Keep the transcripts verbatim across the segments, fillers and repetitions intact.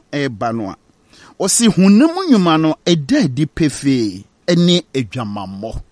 eba no a osi honam nnwuma no eda di pefe ene adwamammo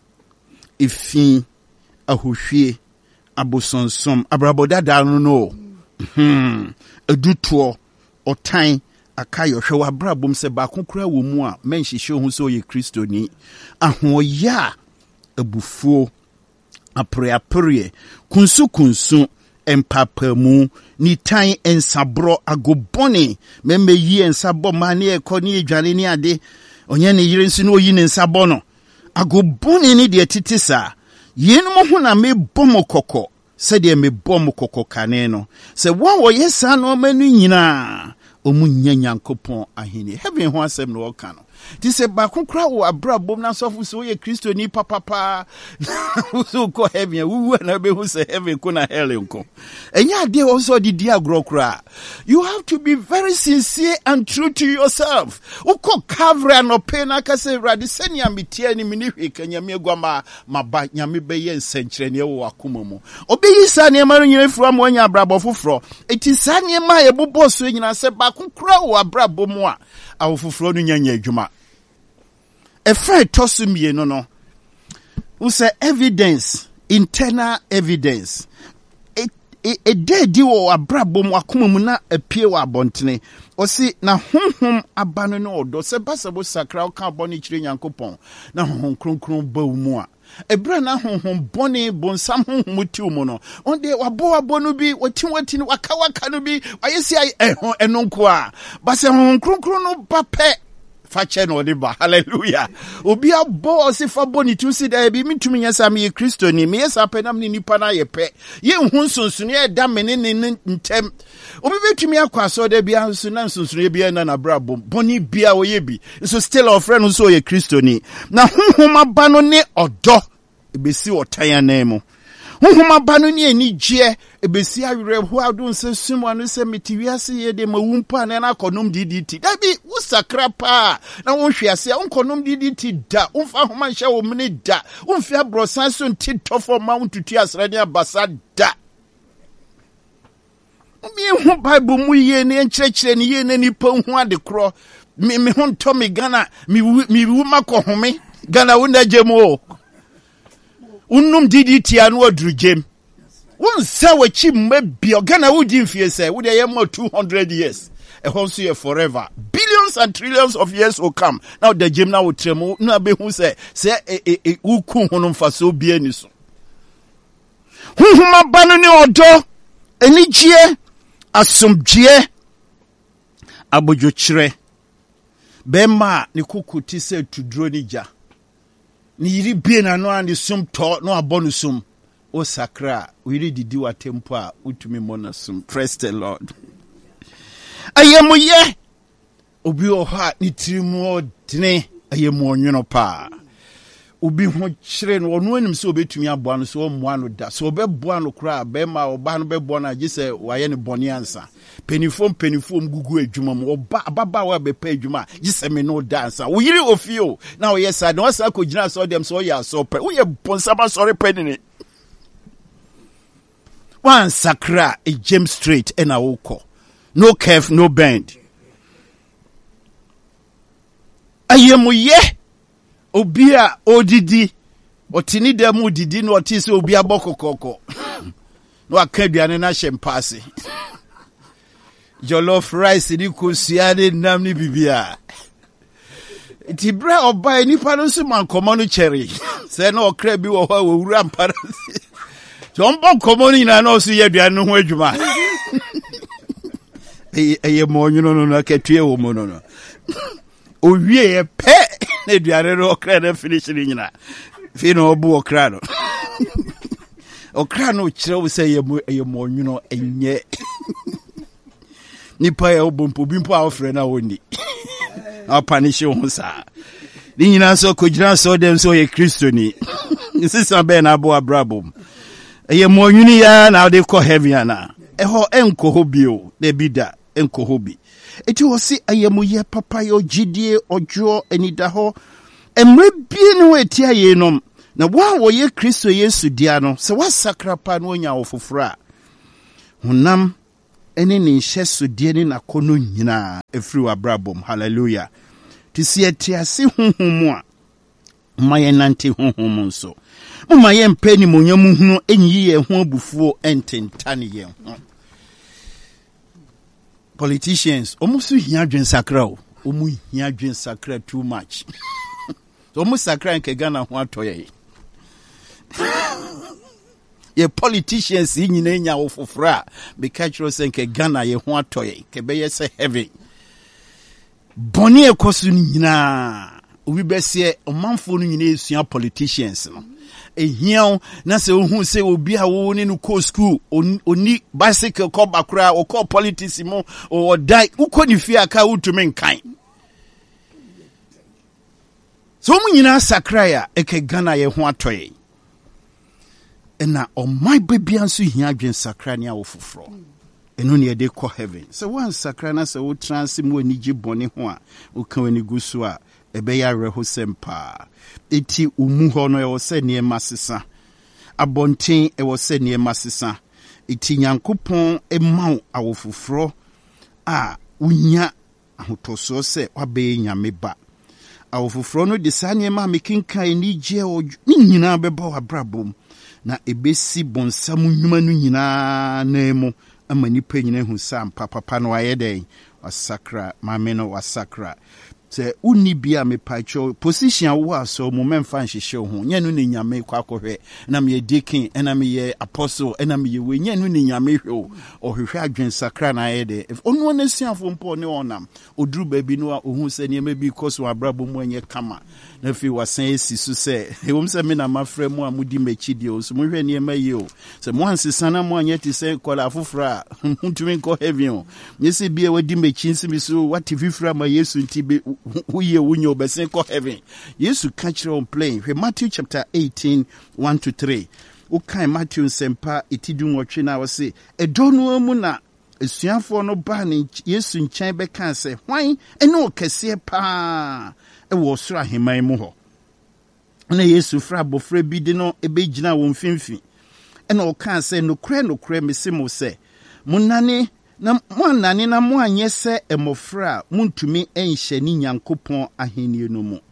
efi ahohwie abosonsom abrabodada no no hmm edutuo otan akayo hwe wabrabom se ba kokora wo mu a menhihye ho so ye kristoni ahoya abufuo apreapre kunsu kunsu empapamu ni tan ensabro agobone meme yi ensabo mane ekoni edwane ni ade onye ne yire nsu no yi ne nsabo no agobone ni de titisa yenum ho na me bomo kokko se de me bomo kokko kane no se wa wo yesa no manu nyina omunya nyankopon ahini heaven ho asem no woka no ti se ba kokra wo abrabom na sofu so ye kristo ni papa so ko heaven wu na be hu se heaven ko na hell nko enya de also di dia grokra. You have to be very sincere and true to yourself. Uko kavra no pe na ka se radi senia mitie ni mini hweka nyame agwama maba nyame be ye nsenkyere ne wo akoma mu obeyi sa ne ma nyine fura mo anya abrabo foforo eti sa ne ma ye bobo so nyina se ba kokra wo abrabo mu a awofoforo no nyanya adwuma e fa tosu mie no no we say evidence, internal evidence. E de di wo abrabo mu akoma mu na apie wa abontene osi na honhom abano no odo se basabo sakra ka boni kire nyankopon na honhom kronkron ba mu a ebra na honhom boni bonsam honhom ti mu no onde wabo wabo no bi wati wati no waka waka no bi ayesi ehon enonko a base honhom kronkron no ba pe fache no de ba hallelujah obi abo se fa boni tu si da bi mitumi nyasa me kristo ni me yesa penam ni nipa na ye pe ye hu nsonsono ye da mene ne ntem obi betumi akwaso da bia nso na nsonsono bia na na brabo boni bia wo ye bi so still of friend so ye kristo ni na honhom ba no ne odo ebesi otan na mu honhom ba no ne anigye ebesi awere ho adun se sumo no se metiwiase ye de mawumpa na na konom ddt da bi usakra pa na wonhwiase a onkonom ddt da umfa homa hye wo mne da umfi abrosan so ntitofo ma untutu asrade abasa da mi hu bible mu ye ne nkyerɛkyerɛ ne ye ne nipa hu ade kro mi mi hu nto mi gana mi mi wu makohome gana wona jemo unum ddt anu aduru jem won sa wachi mabia gana wudi mfie say wo de yema two hundred years e hon so ye forever billions and trillions of years will come now the jem na wo tremu na be hu say say e uku hono mfaso bia ni so hunhuma banu ni odo enigye asomdwe abojokyere bema ni kukuti se tudro ni ja ni yiri bie na no and sum to no abonu sum o sakra we read di wa tempo a utumi monasum. Praise the Lord. Ayemu ye obi o ha ni tirimu odne ayemu onwono pa obi ho kyere no ono anim se obetumi aboa no so o moa no da so obeboa no kra be ma oba no beboa na gise waye ne boni ansa penifom penifom gugu adwuma mu oba baba wa be pa adwuma gise me no da ansa wo yiri ofio na wo yesa na wasa ko gina so dem so ya so pe wo ye bonsaba sorry penini one sakra a gem straight and a woko no curve no bend ayemu ye obia odidi otini dem odidi no otise obia bokokoko no akaduane na shempase jollof rice ni kosiane nam ni bibia ti bra oba ni pa no so man komo no cherry se na okra bi wo ho wura mpara Jombo komoni na no so ye duane ho adwuma eye mo nyuno no na katue wo mo no no owie ye pe na duane no okra na finish ni nyina fi no obu okra no okra no kire wo se ye mo eye mo nyuno enye nipa ya obompo bimpo a ofre na woni apanishi ho sa ni nyina so kojira so dem so ye kristoni nsisa be na abo abrabom eye mo nwuni ya na de ko heaven na eho enko hobio de bida enko hobi eti wo si ayemu ye papa yo gidie ojo enida ho emre bie ne weti ayenom na wa wo ye kristo yesu dia no se wasakra pa no nya ofoforo a honam ene ne nhyeso ne nakono nyina efiri wabrabom. Hallelujah. Tisi etiase honhom a maye nante honhom nso. Mama ye mpeni monyamu hunu enyi ye ho abufuo ententane ye ho. Politicians omusu hia adwen sakra o. Omu hia adwen sakra too much. So omu sakra nke Ghana ho atoye. Ye politicians yi nyina nya wo fofora be catch us nke Ghana ye ho atoye ke be ye se heavy. Boni ekosu nyina obi besie omanfo no nyina esua politicians no. Ehia na se ohun se obi a wo ne no ko school oni bicycle ko bakura o ko politics mo o dai ukoni fi aka utumi nkan. So mu nyina sakraya eke Ghana ye ho atoye. Ena o my baby anso hia adwen sakra ne awo foforo. Eno ne de ko heaven. So one sakra na se wo transi mu anigi bone ho a wo kan ani gusu a ebe ya reho sempa. Eti umu ho no e wo se ne masesa. Abonten e wo se ne masesa. Eti Nyankopon e mawo awo foforo a unya ahotoso se wabe nyame ba. Awo foforo no de sane ma mekinkan ni je o ni nyina beba wabrabom. Na ebesi bonsamu nnwuma no nyina na emu ama nipa nyina hu sam papa no ayeden wasakra mame no wasakra se uni bia me pacho position wo aso mo memfa nhihye ho nya no ne nyame kwakohwe na me deacon na me ye apostle na me ye we nya no ne nyame hwe o hwehwe adwen sakra na ayede if onu na siafo mpo ne onam oduru baabi no ohun se ne ma bi koso abrabo mu anye kama na fi wasan esi so se ewom se me na mafra mu amudi machidi o so mo hwe ne ma ye o se mo ansesa na mo anye ti se kola afofra ntumi ko heaven o nyese bia wadi machi nsimi so wati fifra ma Yesu ntibe uye unyo obesen ko heaven. Yesu catch on playing. Matthew chapter eighteen, one to three. Ukai Matthew sempa itidu nwotwe na wose edono mu na esuafo no ba ne Yesu nkyɛn bɛka sɛ hwan ene okɛse pa e wo soro aheman mu hɔ. Na Yesu fra bofra bi de no ebegyina wo mfimfi. Ena ɔka sɛ nokure nokure mesemo sɛ munane na mwanane na mwanye se emofra muntumi enhye ni Nyankopon ahenie no mu.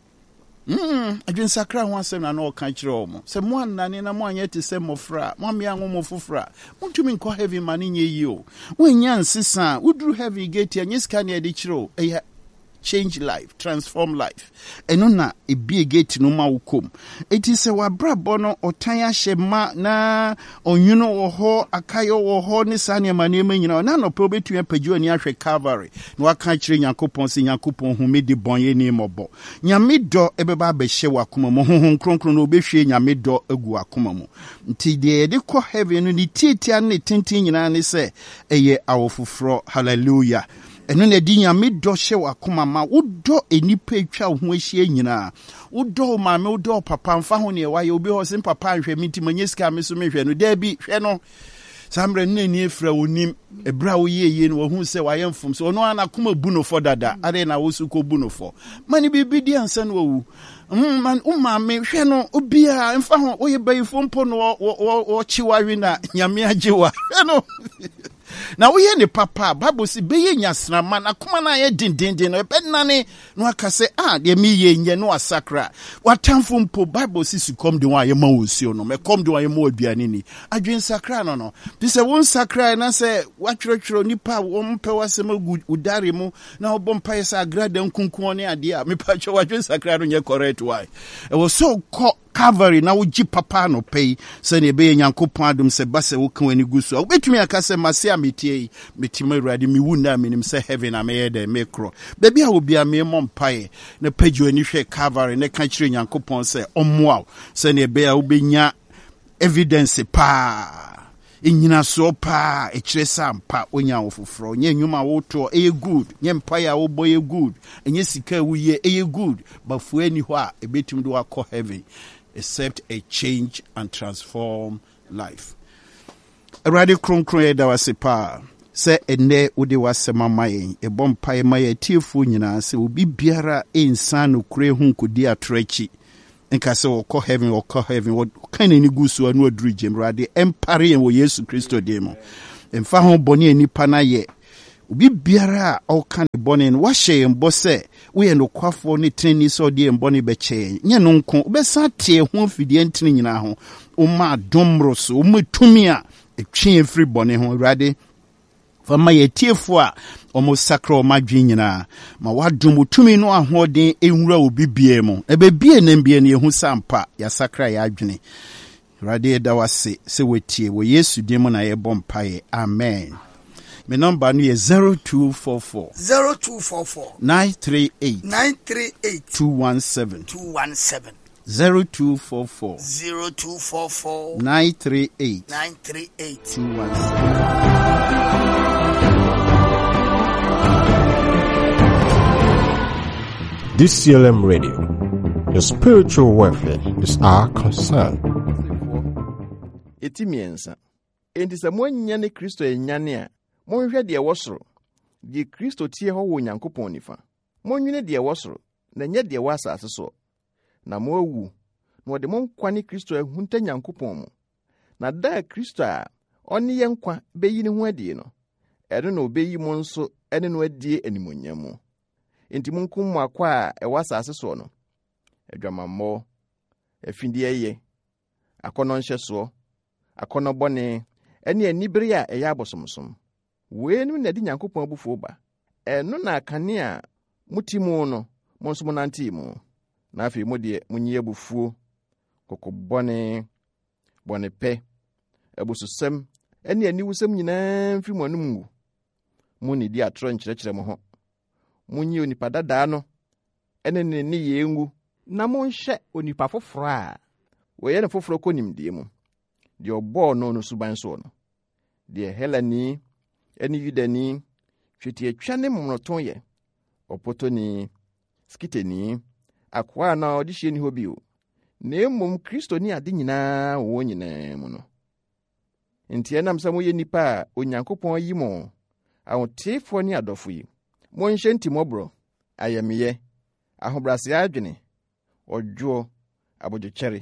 Mm, adwen sakra ho asem na no ka kire omo. Se mwanane na mwanye te se mofra, mwamia ngomo fofra. Muntumi nko heavy mani nye yi o. Wenya nsesa, udru heavy gate ya nyiska ne ade kire o. Eya change life, transform life. Eno na ebie gate no ma wukom. Eti se wabrabo no otan ahye ma na onwuno wo ho akayo wo ho ne sane mane ma nyina na no pe betua pagyo ani ahwe Calvary. No waka kire Nyankopon se Nyankopon humedi bonye ni mobo. Nyame do ebeba behye wakoma mo honhon kronkron no obehwe nyame do agu akoma mo. Nti de de ko heaven no ni tietia ne tintin nyina ne se eye awofofro. Hallelujah. Eno na di nyame do hye wakoma ma wodo enipa etwa ho ahie nyina wodo maame wodo papa mfa ho ne waye obi ho sin papa ahwe miti manyeska me so mehwe no da bi hwe no samre nna ni efra onim ebra wo yeye no wo hu se waye mfom so ono ana koma bu no fo dada ade na wo su ko bu no fo mani bibi di ansa no wu mm man umame hwe no obi a mfa ho wo ye bayifo mpo no wo wo chiwa wi na nyame ajewa hwe no na wo ye ne papa Bible si be ye nyasrama na kuma na ye dindindin no be nane no aka se ah de mi ye nye no asakra watamfo mpo Bible si su kom de wa ye ma osio no me kom de wa ye ma aduane ni adwen sakra no no bi se won sakra na se watwerotwero nipa wo mpe wasem udare mu na obompa ye sa agrada nkunkun ne ade a me pa twa adwen sakra no nye correct why e wo so ko Calvary na woji papa no pay se ne be Nyankopon adom se ba se wo kan ani gusu a obetumi aka se mase ametie metima urade mi wunda menim se heaven ameye de mekro baby a obi ame mompae na pagyo ani hwe Calvary ne ka kire Nyankopon se ommoa se ne be a obenya evidence pa inyina so pa e kire sampa onya wofoforo nye nwuma woto e good nye mpae a wo boy good enye sika wuye e good bafu ani ho a ebetum do akọ heaven except a change and transform life. Erade kronkron e da wase pa se ene wode wasema mayen e bompae maye tiefo nyina se obi biara ensan no kure hu nkodi atrachi nka se wokọ heaven wokọ heaven wo kan ni gusu anu aduru jemrade empare wo Yesu Kristo demo Mfa ho bɔne nipa na ye. Obi biara a ɔka ne bɔne no wahyɛ yɛn bɔ sɛ woyɛ nokwafo ne trenni sɛ ɔde yɛn bɔne bɛkyɛ nyɛ no nko wobɛsa te ho afidie ntene nyinaa ho woma adomro so woma tumi a ɛtwe ɛfiri bɔne ho Awurade fama yɛtiefo a ɔmo sakra ɔma dwe nyinaa ma wadom tumi no ahoɔden ɛnwura wo bibie mu ɛbɛbie nam bie no yɛhu sampa yɛsakra yɛ adwene Awurade ɛda wase sɛ wɔtie wɔ Yesu din mu na yɛbɔ mpaeɛ amen. My number is zero two four four zero two four four nine three eight nine three eight two one seven two one seven zero two four four zero two four four nine three eight nine three eight two one seven. D C L M Radio, your spiritual welfare is our concern. Eti miensa. Enti sɛ moanya ne Kristo enyane a monhwɛ deɛ wɔ soro. Die Kristo tie hɔ wɔ Nyankopɔn nifa. Monwene deɛ wɔ soro, na nyɛ deɛ wɔ asase so. Na mo awu, na wɔde mo nkwa ne Kristo ahunta Nyankopɔn mu. Na da Kristo a ɔne yɛn nkwa beyi ne ho adie no. Ɛno na obeyi mo nso ɛne no adie animonyam mu. Enti monkum mo akwa a ɛwɔ asase so no. Adwamammɔ, afindie ye, akɔnɔ nhyɛsoɔ, akɔnɔ bɔne, ɛne anibere a ɛyɛ abosomsom. Wenu na di Nyankopɔn abufuo ba. Ɛno na akane a muti mu no, mo nso monante mu. Na afei mo de munyi abufuo, kokobɔne, bɔne pɛ, abususɛm, ɛne aniwusɛm nyinaa mfi mo anum ngu. Mo ne di atoro nkyerɛkyerɛ mo ho. Munyi onipa dadaa no, ɛne ne ne yɛ ngu. Na monhyɛ onipa foforo a wɔyɛ ne foforo kɔ nimdeɛ mu. Deɛ ɔbɔɔ no no suban so no. Deɛ Helani ɛne Yudani, hwetiatwa ne mmoroto yɛ, ɔpotoni, skiteni, akoa na ɔde hyɛ ni hɔ bio. Na mmom Kristo ni ade nyinaa wɔ nyinaa mu no. Enti ɛnam sɛ moyɛ nipa a Onyankopɔn yi mo, ahoteefoɔ ne adɔfo yi. Monhyɛ ntimɔborɔ, ayamyɛ, ahobrɛase adwene, ɔdwoɔ, abodwokyɛre.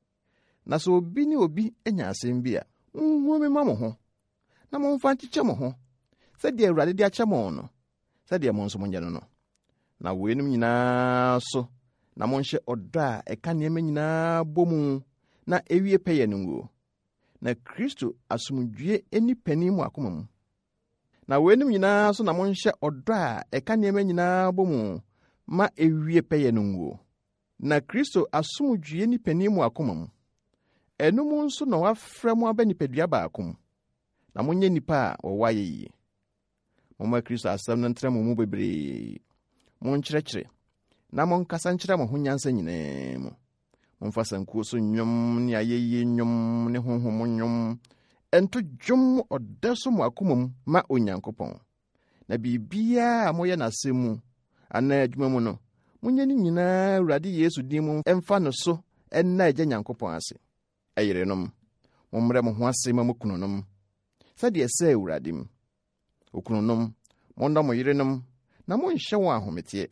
Na sɛ obi ne obi anya asɛm bi a, nhuru me ma mo ho, na momfa nkyekyɛ mo ho, sɛdeɛ Awurade de akyɛ mo no, sɛdeɛ mo nso monyɛ no no. Na weinom nyinaa so, na monhyɛ ɔdɔ a ɛka nneɛma nyinaa bɔ mu, na ewie pɛyɛ no nguo. Na Kristo asomdwie eni pani mu akoma mu. Na weinom nyinaa so na monhyɛ ɔdɔ a ɛka nneɛma nyinaa bɔ mu, ma ewie pɛyɛ no nguo. Na Kristo asomdwie ni pani mu akoma mu. Ɛno mu nso na wafrɛ mo aba nipadua baako mu. Na monye nipa a wɔwɔ ayɛ yie. Momma Kristo asɛm no ntrɛ mo mu bebree. Monkyerɛkyerɛ. Na monkasa nkyerɛ mo ho nyansa nyinaa mu. Momfa sankuo so nnwom ne ayɛyie nnwom ne honhom nnwom. Ɛnto dwom ɔda so mo akoma mu ma Onyankopɔn. Na biribiara a moyɛ n'asɛm mu anaa adwuma mu no, monye ne nyinaa Awurade Yesu din mu ɛmfa no so ɛnna agya Nyankopɔn ase. Ɛyerenom, mommrɛ mo ho ase ma mo kununom. Sɛdeɛ sɛ Awurade mu. Okununom, mondɔ mo yerenom, na monhyɛ wɔn ahometeɛ.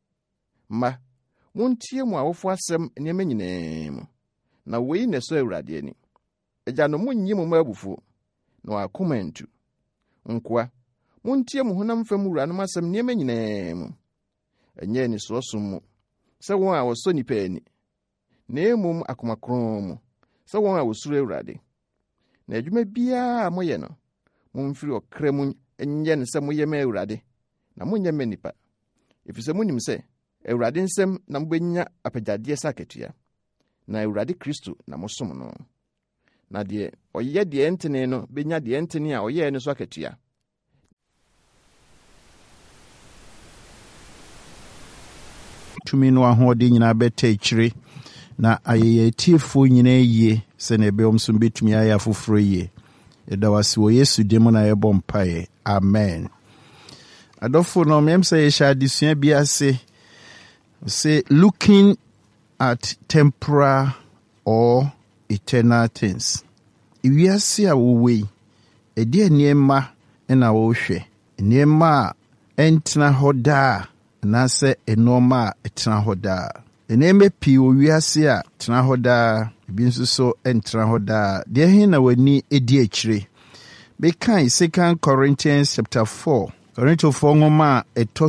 Mma, montie mo awofo asɛm nneɛma nyinaa mu. Na wei na ɛsɔ Awurade ani. Agyanom monnyi mo mma abufuo, na wakoma ntu. Nkoa, montie mo honam fam wuranom asɛm nneɛma nyinaa mu. Ɛnyɛ ni so som mu, sɛ wɔn a wɔsɔ nipa ani. Na mmom akoma kron mu, sɛ wɔn a wɔsuro Awurade. Na adwuma biara a moyɛ no, momfiri ɔkra mu nyɛ no sɛ moyɛ ma Awurade, na monyɛ ma nipa. Efisɛ monim sɛ Awurade nsɛm na mobɛnya apagyadeɛ sɛ akatua. Na Awurade Kristo na mosom no. Na deɛ ɔyɛ deɛ ntene no benya deɛ ntene a ɔyɛ no so akatua. Tumi no ahoɔden nyinaa bɛtɛ akyire na ayɛyɛ tiefo nyinaa yie sɛ na ɛbɛwom so betumi ayɛ afoforo yie. Ɛda wase wɔ Yesu din mu na yɛbɔ mpaeɛ. Amen. Adɔfo no mmem sɛ yɛhyɛ adesua bi ase. Say looking at temporal or eternal things. Iwiase a wowei, ɛdeɛ nneɛma na wohwɛ. Nneɛma a ɛntena hɔ daa, anaasɛ ɛnɔɔma a ɛtena hɔ daa. Nneɛma pii wɔ wiase a tena hɔ daa, ebi nso so ɛntena hɔ daa. Deɛ he na w'ani edi akyire? Bekan Second Corinthians chapter four. Corinthians four ngoma a ɛtɔ